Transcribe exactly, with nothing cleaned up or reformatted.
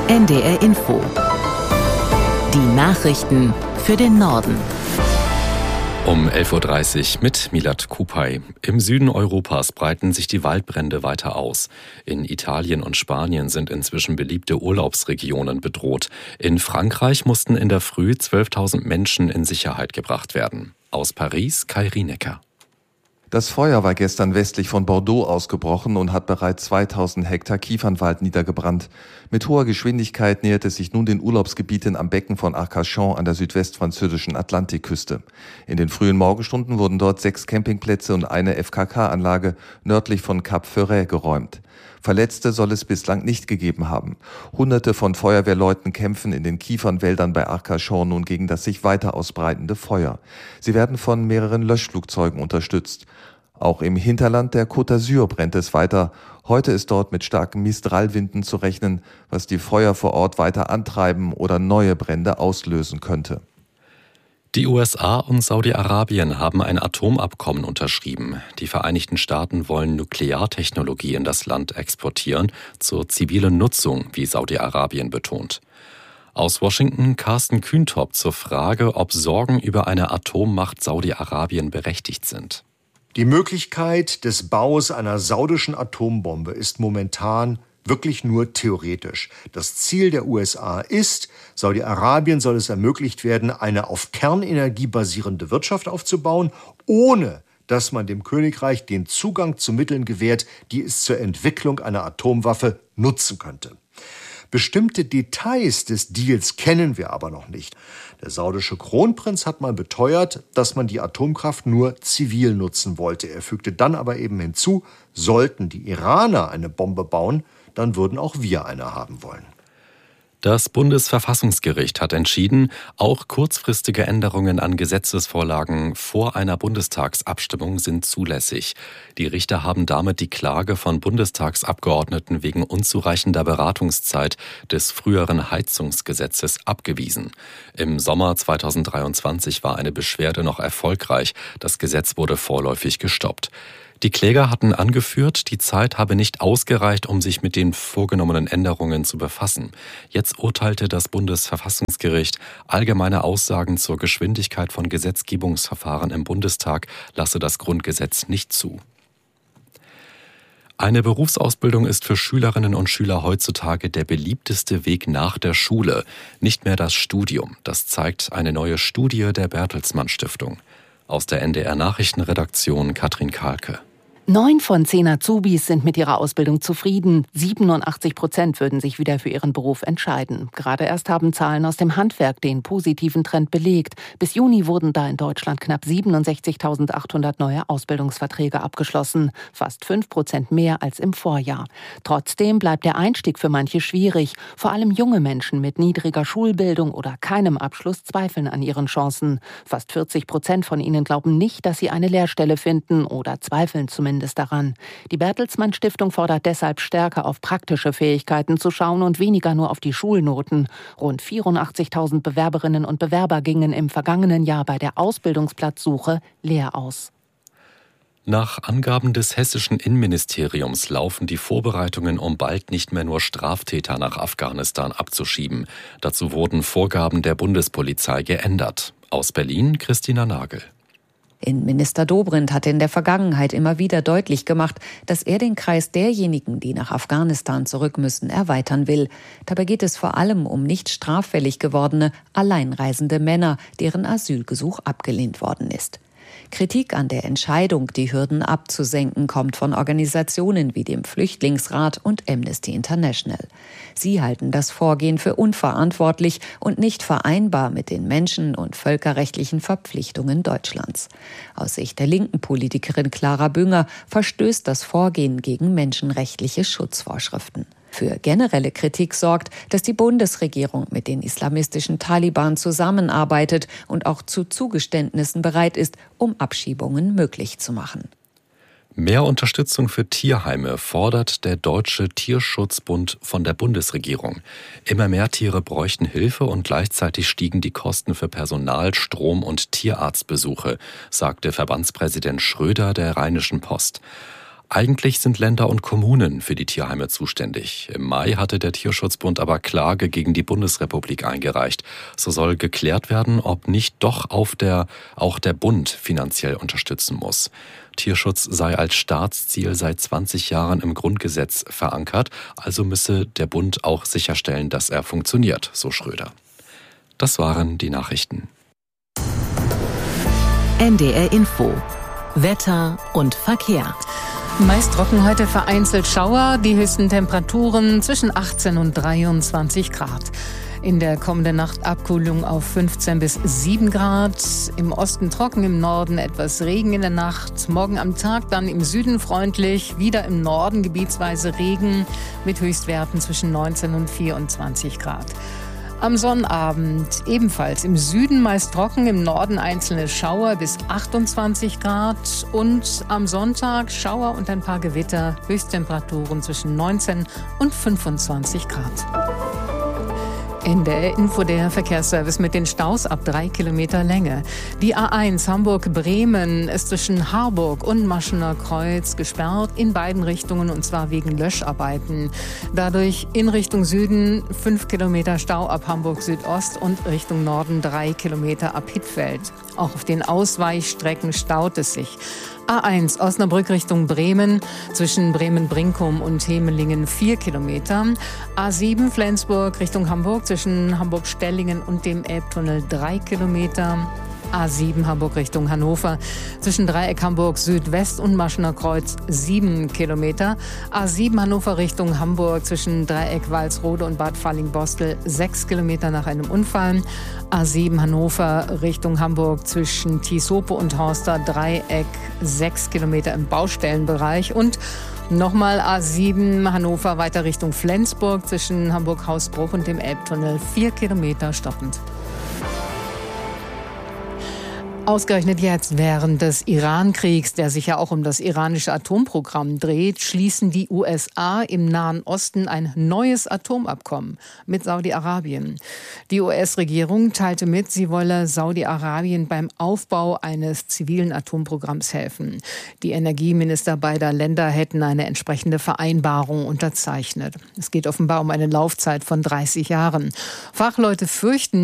N D R Info. Die Nachrichten für den Norden. Um elf Uhr dreißig mit Milad Kupay. Im Süden Europas breiten sich die Waldbrände weiter aus. In Italien und Spanien sind inzwischen beliebte Urlaubsregionen bedroht. In Frankreich mussten in der Früh zwölftausend Menschen in Sicherheit gebracht werden. Aus Paris, Kai Rienecker. Das Feuer war gestern westlich von Bordeaux ausgebrochen und hat bereits zweitausend Hektar Kiefernwald niedergebrannt. Mit hoher Geschwindigkeit nähert es sich nun den Urlaubsgebieten am Becken von Arcachon an der südwestfranzösischen Atlantikküste. In den frühen Morgenstunden wurden dort sechs Campingplätze und eine F K K-Anlage nördlich von Cap Ferret geräumt. Verletzte soll es bislang nicht gegeben haben. Hunderte von Feuerwehrleuten kämpfen in den Kiefernwäldern bei Arcachon nun gegen das sich weiter ausbreitende Feuer. Sie werden von mehreren Löschflugzeugen unterstützt. Auch im Hinterland der Côte d'Azur brennt es weiter. Heute ist dort mit starken Mistralwinden zu rechnen, was die Feuer vor Ort weiter antreiben oder neue Brände auslösen könnte. Die U S A und Saudi-Arabien haben ein Atomabkommen unterschrieben. Die Vereinigten Staaten wollen Nukleartechnologie in das Land exportieren, zur zivilen Nutzung, wie Saudi-Arabien betont. Aus Washington Carsten Kühntop zur Frage, ob Sorgen über eine Atommacht Saudi-Arabien berechtigt sind. Die Möglichkeit des Baus einer saudischen Atombombe ist momentan wirklich nur theoretisch. Das Ziel der U S A ist, Saudi-Arabien soll es ermöglicht werden, eine auf Kernenergie basierende Wirtschaft aufzubauen, ohne dass man dem Königreich den Zugang zu Mitteln gewährt, die es zur Entwicklung einer Atomwaffe nutzen könnte. Bestimmte Details des Deals kennen wir aber noch nicht. Der saudische Kronprinz hat mal beteuert, dass man die Atomkraft nur zivil nutzen wollte. Er fügte dann aber eben hinzu, sollten die Iraner eine Bombe bauen, dann würden auch wir eine haben wollen. Das Bundesverfassungsgericht hat entschieden, auch kurzfristige Änderungen an Gesetzesvorlagen vor einer Bundestagsabstimmung sind zulässig. Die Richter haben damit die Klage von Bundestagsabgeordneten wegen unzureichender Beratungszeit des früheren Heizungsgesetzes abgewiesen. Im Sommer zweitausenddreiundzwanzig war eine Beschwerde noch erfolgreich. Das Gesetz wurde vorläufig gestoppt. Die Kläger hatten angeführt, die Zeit habe nicht ausgereicht, um sich mit den vorgenommenen Änderungen zu befassen. Jetzt urteilte das Bundesverfassungsgericht, allgemeine Aussagen zur Geschwindigkeit von Gesetzgebungsverfahren im Bundestag lasse das Grundgesetz nicht zu. Eine Berufsausbildung ist für Schülerinnen und Schüler heutzutage der beliebteste Weg nach der Schule, nicht mehr das Studium. Das zeigt eine neue Studie der Bertelsmann Stiftung. Aus der N D R-Nachrichtenredaktion Katrin Kahlke. Neun von zehn Azubis sind mit ihrer Ausbildung zufrieden. siebenundachtzig Prozent würden sich wieder für ihren Beruf entscheiden. Gerade erst haben Zahlen aus dem Handwerk den positiven Trend belegt. Bis Juni wurden da in Deutschland knapp siebenundsechzigtausendachthundert neue Ausbildungsverträge abgeschlossen. Fast fünf Prozent mehr als im Vorjahr. Trotzdem bleibt der Einstieg für manche schwierig. Vor allem junge Menschen mit niedriger Schulbildung oder keinem Abschluss zweifeln an ihren Chancen. Fast vierzig Prozent von ihnen glauben nicht, dass sie eine Lehrstelle finden oder zweifeln zumindest daran. Die Bertelsmann Stiftung fordert deshalb stärker auf praktische Fähigkeiten zu schauen und weniger nur auf die Schulnoten. Rund vierundachtzigtausend Bewerberinnen und Bewerber gingen im vergangenen Jahr bei der Ausbildungsplatzsuche leer aus. Nach Angaben des hessischen Innenministeriums laufen die Vorbereitungen, um bald nicht mehr nur Straftäter nach Afghanistan abzuschieben. Dazu wurden Vorgaben der Bundespolizei geändert. Aus Berlin Christina Nagel. Innenminister Dobrindt hatte in der Vergangenheit immer wieder deutlich gemacht, dass er den Kreis derjenigen, die nach Afghanistan zurück müssen, erweitern will. Dabei geht es vor allem um nicht straffällig gewordene, alleinreisende Männer, deren Asylgesuch abgelehnt worden ist. Kritik an der Entscheidung, die Hürden abzusenken, kommt von Organisationen wie dem Flüchtlingsrat und Amnesty International. Sie halten das Vorgehen für unverantwortlich und nicht vereinbar mit den menschen- und völkerrechtlichen Verpflichtungen Deutschlands. Aus Sicht der linken Politikerin Clara Bünger verstößt das Vorgehen gegen menschenrechtliche Schutzvorschriften. Für generelle Kritik sorgt, dass die Bundesregierung mit den islamistischen Taliban zusammenarbeitet und auch zu Zugeständnissen bereit ist, um Abschiebungen möglich zu machen. Mehr Unterstützung für Tierheime fordert der Deutsche Tierschutzbund von der Bundesregierung. Immer mehr Tiere bräuchten Hilfe und gleichzeitig stiegen die Kosten für Personal, Strom und Tierarztbesuche, sagte Verbandspräsident Schröder der Rheinischen Post. Eigentlich sind Länder und Kommunen für die Tierheime zuständig. Im Mai hatte der Tierschutzbund aber Klage gegen die Bundesrepublik eingereicht. So soll geklärt werden, ob nicht doch auf der, auch der Bund finanziell unterstützen muss. Tierschutz sei als Staatsziel seit zwanzig Jahren im Grundgesetz verankert, also müsse der Bund auch sicherstellen, dass er funktioniert, so Schröder. Das waren die Nachrichten. N D R Info. Wetter und Verkehr. Meist trocken heute, vereinzelt Schauer, die höchsten Temperaturen zwischen achtzehn und dreiundzwanzig Grad. In der kommenden Nacht Abkühlung auf fünfzehn bis sieben Grad. Im Osten trocken, im Norden etwas Regen in der Nacht. Morgen am Tag dann im Süden freundlich, wieder im Norden gebietsweise Regen mit Höchstwerten zwischen neunzehn und vierundzwanzig Grad. Am Sonnabend ebenfalls im Süden meist trocken, im Norden einzelne Schauer bis achtundzwanzig Grad und am Sonntag Schauer und ein paar Gewitter, Höchsttemperaturen zwischen neunzehn und fünfundzwanzig Grad. In der Info der Verkehrsservice mit den Staus ab drei Kilometer Länge. Die A eins Hamburg-Bremen ist zwischen Harburg und Maschener Kreuz gesperrt in beiden Richtungen und zwar wegen Löscharbeiten. Dadurch in Richtung Süden fünf Kilometer Stau ab Hamburg Südost und Richtung Norden drei Kilometer ab Hittfeld. Auch auf den Ausweichstrecken staut es sich. A eins Osnabrück Richtung Bremen, zwischen Bremen-Brinkum und Hemelingen vier Kilometer. A sieben Flensburg Richtung Hamburg, zwischen Hamburg-Stellingen und dem Elbtunnel drei Kilometer. A sieben Hamburg Richtung Hannover, zwischen Dreieck Hamburg Südwest und Maschener Kreuz sieben Kilometer. A sieben Hannover Richtung Hamburg, zwischen Dreieck Walsrode und Bad Falling-Bostel sechs Kilometer nach einem Unfall. A sieben Hannover Richtung Hamburg, zwischen Tisope und Horster Dreieck sechs Kilometer im Baustellenbereich. Und nochmal A sieben Hannover weiter Richtung Flensburg, zwischen Hamburg-Hausbruch und dem Elbtunnel vier Kilometer stoppend. Ausgerechnet jetzt, während des Iran-Kriegs, der sich ja auch um das iranische Atomprogramm dreht, schließen die U S A im Nahen Osten ein neues Atomabkommen mit Saudi-Arabien. Die U S-Regierung teilte mit, sie wolle Saudi-Arabien beim Aufbau eines zivilen Atomprogramms helfen. Die Energieminister beider Länder hätten eine entsprechende Vereinbarung unterzeichnet. Es geht offenbar um eine Laufzeit von dreißig Jahren. Fachleute fürchten,